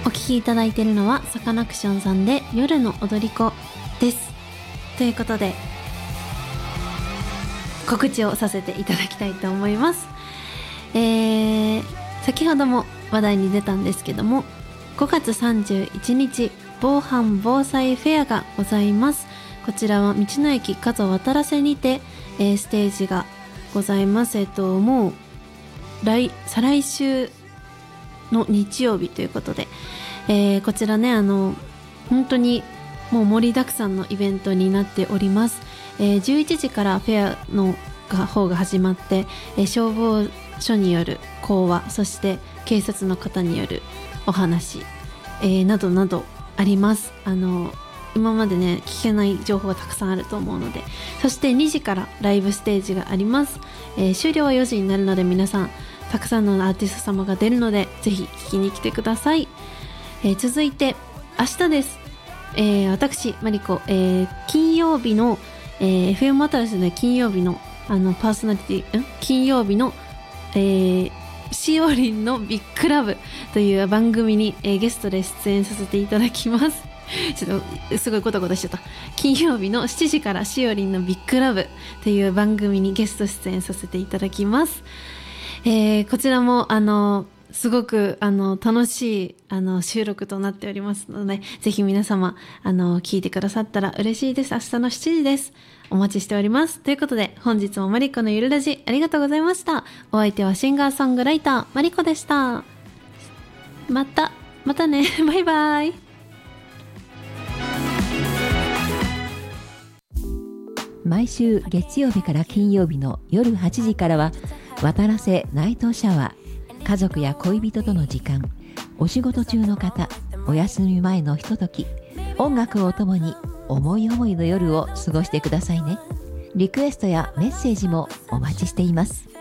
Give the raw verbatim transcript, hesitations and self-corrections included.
お聴きいただいているのはサカナクションさんで夜の踊り子です。ということで告知をさせていただきたいと思います。えー、先ほども話題に出たんですけども、ごがつさんじゅういちにち防犯防災フェアがございます。こちらは道の駅加須渡良瀬にて、えー、ステージがございます。えっともう来再来週の日曜日ということで、えー、こちらね、あの本当にもう盛りだくさんのイベントになっております。えー、じゅういちじからフェアの方が始まって、えー、消防署による講話、そして警察の方によるお話、えー、などなどあります。あの今までね聞けない情報がたくさんあると思うので、そしてにじからライブステージがあります。えー、終了はよじになるので、皆さんたくさんのアーティスト様が出るのでぜひ聞きに来てください。えー、続いて明日です。えー、私マリコ、えー、金曜日の、えー、エフエム 渡良瀬で金曜日のあのパーソナリティん金曜日の、えー、しおりんのビッグクラブという番組に、えー、ゲストで出演させていただきます。ちょっとすごいゴタゴタしちゃった。金曜日のしちじからしおりんのビッグクラブという番組にゲスト出演させていただきます。えー、こちらもあのすごくあの楽しいあの収録となっておりますので、ぜひ皆様あの聞いてくださったら嬉しいです。明日のしちじです。お待ちしております。ということで本日もマリコのゆるラジありがとうございました。お相手はシンガーソングライターマリコでした。またまたねバイバイ。 毎週月曜日から金曜日の夜はちじからは渡良瀬ナイトシャワー。家族や恋人との時間、お仕事中の方、お休み前のひととき、音楽をお供に思い思いの夜を過ごしてくださいね。リクエストやメッセージもお待ちしています。